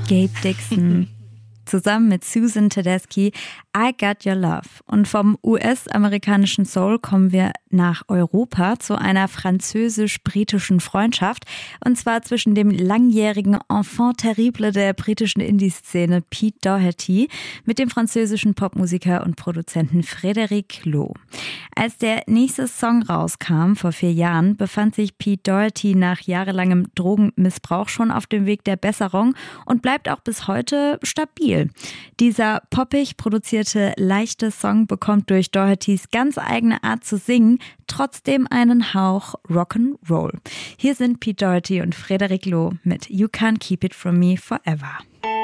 Gabe Dixon. Zusammen mit Susan Tedeschi, I Got Your Love. Und vom US-amerikanischen Soul kommen wir nach Europa zu einer französisch-britischen Freundschaft. Und zwar zwischen dem langjährigen Enfant terrible der britischen Indie-Szene Pete Doherty mit dem französischen Popmusiker und Produzenten Frédéric Lo. Als der nächste Song rauskam, vor 4 Jahren, befand sich Pete Doherty nach jahrelangem Drogenmissbrauch schon auf dem Weg der Besserung und bleibt auch bis heute stabil. Dieser poppig produzierte, leichte Song bekommt durch Dohertys ganz eigene Art zu singen trotzdem einen Hauch Rock'n'Roll. Hier sind Pete Doherty und Frédéric Lo mit You Can't Keep It From Me Forever.